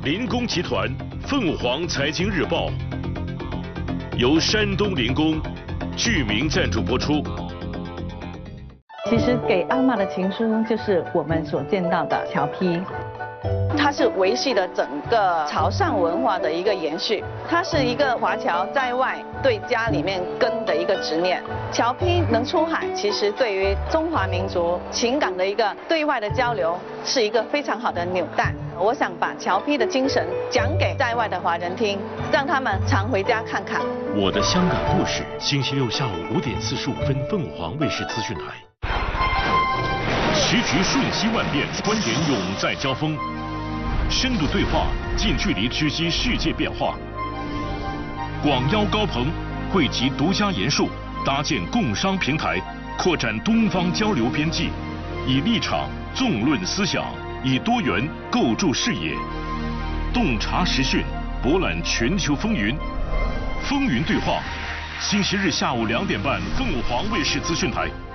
林工集团凤凰财经日报由山东林工剧名赞助播出。 其实给阿嬷的情书就是我们所见到的侨批。它是维系了整个潮汕文化的一个延续，它是一个华侨在外对家里面根的一个执念。侨批能出海，其实对于中华民族情感的一个对外的交流，是一个非常好的纽带。我想把侨批的精神讲给在外的华人听，让他们常回家看看。 我的香港故事，星期六下午5点45分，凤凰卫视资讯台。时局瞬息万变，观点永在交锋。深度对话，近距离直击世界变化。广邀高朋，汇集独家研述，搭建共商平台，扩展东方交流边际，以立场纵论思想，以多元构筑视野，洞察时讯，博览全球风云。风云对话，星期日下午2点半，凤凰卫视资讯台。